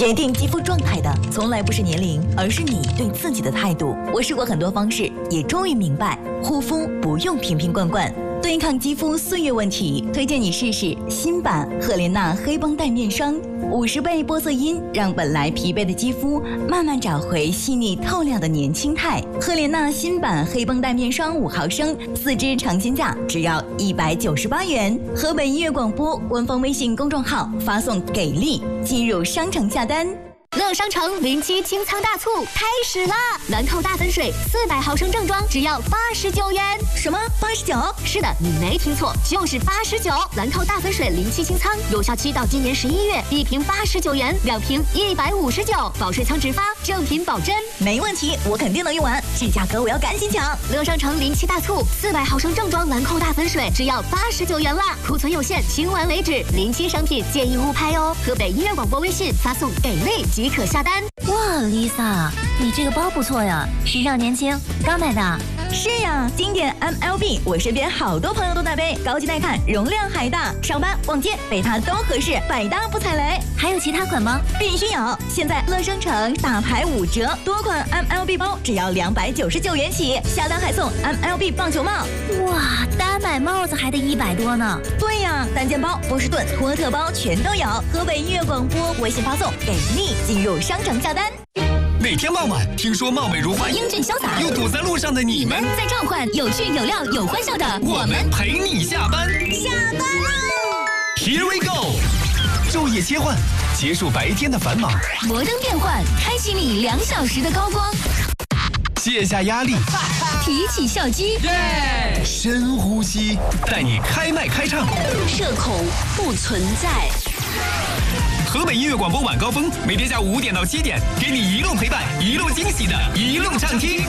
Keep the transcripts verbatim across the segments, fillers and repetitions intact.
决定肌肤状态的从来不是年龄，而是你对自己的态度。我试过很多方式，也终于明白，护肤不用瓶瓶罐罐。对抗肌肤岁月问题，推荐你试试新版赫莲娜黑绷带面霜，五十倍玻色因让本来疲惫的肌肤慢慢找回细腻透亮的年轻态。赫莲娜新版黑绷带面霜五毫升，四支尝鲜价只要一百九十八元。河北音乐广播官方微信公众号发送“给力”进入商城下单。 乐商城零七清仓大促开始啦！兰蔻大粉水四百毫升正装只要八十九元。 什么？八十九？ 是的，你没听错，就是八十九。兰蔻大粉水零七清仓有效期到今年十一月，一瓶八十九元，两瓶一百五十九，保税仓直发，正品保真。 没问题，我肯定能用完。这价格我要赶紧抢！ 乐商城零七大促，四百毫升正装兰蔻大粉水只要八十九元啦！库存有限，清完为止。零七商品建议勿拍哦。河北音乐广播微信发送给力即可下单。 哇 ，Lisa， 你这个包不错呀，时尚年轻，刚买的。 是呀，经典 M L B， 我身边好多朋友都在背，高级耐看，容量还大，上班逛街背它都合适，百搭不踩雷。 还有其他款吗？ 必须有！现在乐商城大牌五折，多款 M L B 包只要两百九十九元起，下单还送 M L B 棒球帽。 哇，单买帽子还得一百多呢。 对呀，单肩包、波士顿、托特包全都有。河北音乐广播微信发送给力，进入商城下单。 每天傍晚，听说貌美如花、 英俊潇洒又堵在路上的你们， 在召唤有趣、有料、有欢笑的我们陪你下班。 下班喽 ！Here we go！ 昼夜切换，结束白天的繁忙。 摩登变换，开启你两小时的高光。 卸下压力， 提起笑肌， 耶！深呼吸，带你开麦开唱。 社恐不存在。 河北音乐广播晚高峰，每天下午五点到七点，给你一路陪伴，一路惊喜的，一路畅听。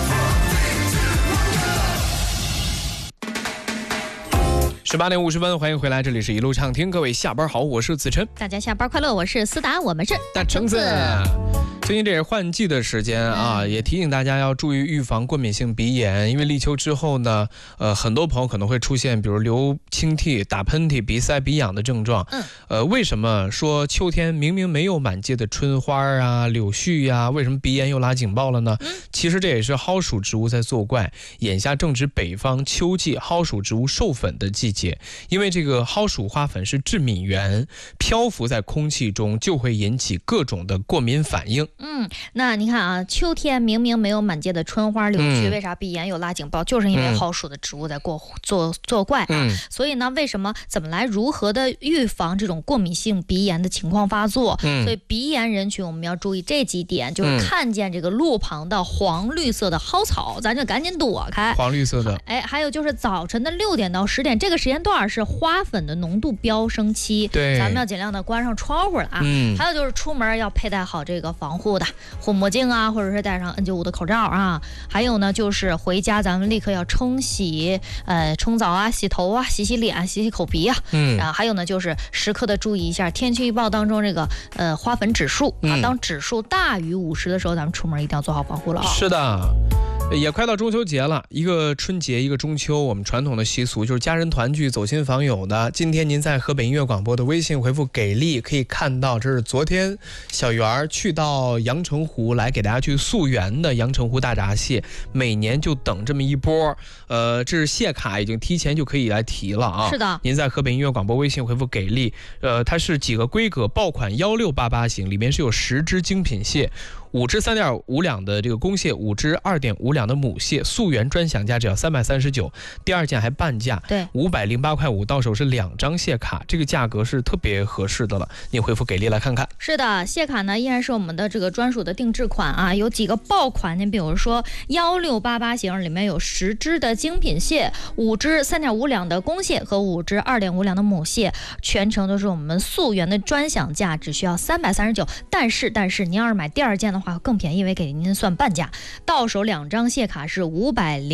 十八点五十分，欢迎回来，这里是一路畅听，各位下班好，我是子琛。 大家下班快乐，我是思达，我们是大橙子。最近这是换季的时间啊，嗯、也提醒大家要注意预防过敏性鼻炎，因为立秋之后呢，呃，很多朋友可能会出现比如流清涕、打喷嚏、鼻塞、鼻痒的症状。嗯，呃，为什么说秋天明明没有满街的春花啊、柳絮呀、啊，为什么鼻炎又拉警报了呢？嗯、其实这也是蒿属植物在作怪。眼下正值北方秋季蒿属植物授粉的季节，因为这个蒿属花粉是致敏源，漂浮在空气中就会引起各种的过敏反应。 嗯，那你看啊，秋天明明没有满街的春花柳絮，嗯、为啥鼻炎有拉警报？就是因为蒿属的植物在过作作怪啊。嗯、所以呢，为什么怎么来如何的预防这种过敏性鼻炎的情况发作？嗯、所以鼻炎人群我们要注意这几点，就是看见这个路旁的黄绿色的蒿草，咱就赶紧躲开。 黄绿色的， 哎，还有就是早晨的六点到十点这个时间段是花粉的浓度飙升期， 对， 咱们要尽量的关上窗户了啊。嗯、还有就是出门要佩戴好这个防护的护目镜啊，或者是戴上 N 九五 的口罩啊。还有呢，就是回家咱们立刻要冲洗、呃冲澡啊、洗头啊、洗洗脸、洗洗口鼻啊。嗯，然后还有呢，就是时刻的注意一下天气预报当中这个呃花粉指数啊，嗯、当指数大于五十的时候，咱们出门一定要做好防护了啊。 是的。也快到中秋节了，一个春节一个中秋，我们传统的习俗就是家人团聚走亲访友的。今天您在河北音乐广播的微信回复给力，可以看到这是昨天小圆去到阳澄湖来给大家去溯源的阳澄湖大闸蟹，每年就等这么一波。呃，这是蟹卡已经提前就可以来提了啊。 是的， 您在河北音乐广播微信回复给力，呃，它是几个规格，爆款幺六八八型，里面是有十只精品蟹。五只三点五两的这个公蟹，五只二点五两的母蟹，溯源专享价只要三百三十九，第二件还半价， 对， 五百零八块五，到手是两张蟹卡，这个价格是特别合适的了。你回复给力来看看。 是的，蟹卡呢依然是我们的这个专属的定制款啊，有几个爆款，你比如说幺六八八型里面有十只的精品蟹，五只三点五两的公蟹和五只二点五两的母蟹，全程都是我们溯源的专享价，只需要三百三十九。但是但是您要是买第二件的话更便宜，因为给您算半价，到手两张蟹卡是五百零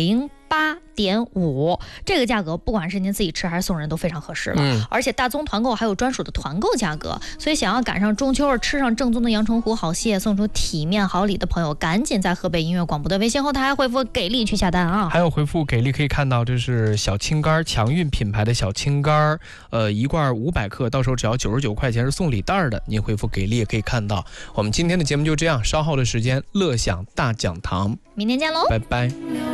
八点五，这个价格不管是您自己吃还是送人都非常合适了。 嗯， 而且大宗团购还有专属的团购价格，所以想要赶上中秋吃上正宗的阳澄湖好蟹，送出体面好礼的朋友，赶紧在河北音乐广播的微信后台回复给力去下单啊！ 还有回复给力可以看到，这是小青柑强运品牌的小青柑，呃，一罐五百克，到时候只要九十九块钱是送礼袋的。你回复给力也可以看到。我们今天的节目就这样，稍后的时间乐享大讲堂， 明天见喽， 拜拜。